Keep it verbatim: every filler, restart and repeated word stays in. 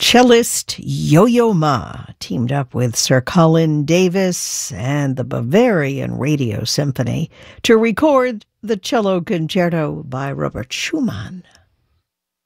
Cellist Yo-Yo Ma teamed up with Sir Colin Davis and the Bavarian Radio Symphony to record the Cello Concerto by Robert Schumann.